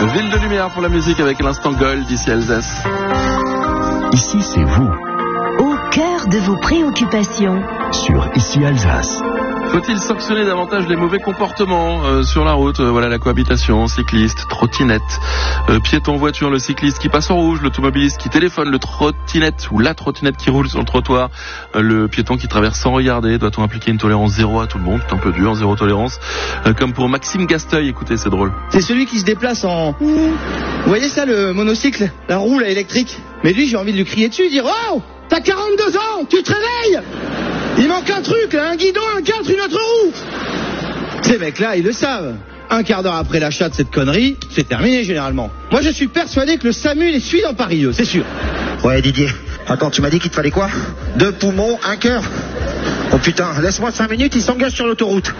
Ville de lumière pour la musique avec l'instant Gold ici Alsace. Ici, c'est vous. Au cœur de vos préoccupations. Sur Ici Alsace. Faut-il sanctionner davantage les mauvais comportements sur la route? Voilà, la cohabitation, cycliste, trottinette, piéton, voiture, le cycliste qui passe en rouge, l'automobiliste qui téléphone, le trottinette ou la trottinette qui roule sur le trottoir, le piéton qui traverse sans regarder. Doit-on appliquer une tolérance zéro à tout le monde? C'est un peu dur, zéro tolérance. Comme pour Maxime Gasteuil, écoutez, c'est drôle. C'est celui qui se déplace en... Vous voyez ça, le monocycle, la roue là, électrique? Mais lui, j'ai envie de lui crier dessus, dire « Oh, t'as 42 ans, tu te réveilles ! Il manque un truc, là, un guidon, un cadre, une autre roue !» Ces mecs-là, ils le savent. Un quart d'heure après l'achat de cette connerie, c'est terminé généralement. Moi, je suis persuadé que le SAMU les suit dans Paris, c'est sûr. Ouais, Didier. Attends, tu m'as dit qu'il te fallait quoi? 2 poumons, 1 cœur. Oh putain, laisse-moi 5 minutes, il s'engage sur l'autoroute.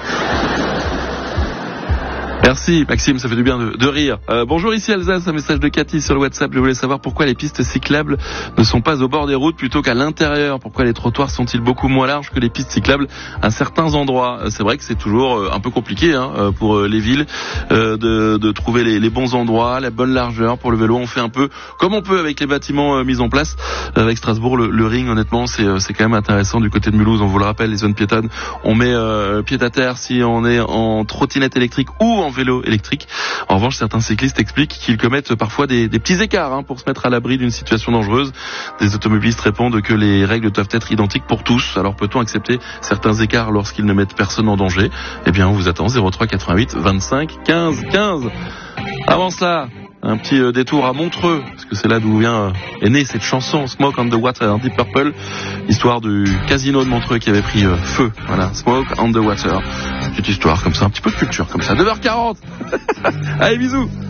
Merci Maxime, ça fait du bien de rire. Bonjour, ici Alsace, un message de Cathy sur le WhatsApp. Je voulais savoir pourquoi les pistes cyclables ne sont pas au bord des routes plutôt qu'à l'intérieur. Pourquoi les trottoirs sont-ils beaucoup moins larges que les pistes cyclables à certains endroits? C'est vrai que c'est toujours un peu compliqué pour les villes de trouver les bons endroits, la bonne largeur pour le vélo. On fait un peu comme on peut avec les bâtiments mis en place. Avec Strasbourg, le ring, honnêtement, c'est quand même intéressant. Du côté de Mulhouse, on vous le rappelle, les zones piétonnes, on met pied à terre si on est en trottinette électrique ou en vélo électrique. En revanche, certains cyclistes expliquent qu'ils commettent parfois des petits écarts pour se mettre à l'abri d'une situation dangereuse. Des automobilistes répondent que les règles doivent être identiques pour tous. Alors peut-on accepter certains écarts lorsqu'ils ne mettent personne en danger? Eh bien, on vous attend 03 88 25 15 15. Avant cela, un petit détour à Montreux, parce que c'est là d'où est née cette chanson Smoke on the Water, Deep Purple, histoire du casino de Montreux qui avait pris feu. Voilà, Smoke on the Water. Petite histoire comme ça, un petit peu de culture comme ça. 9h40. Allez, bisous.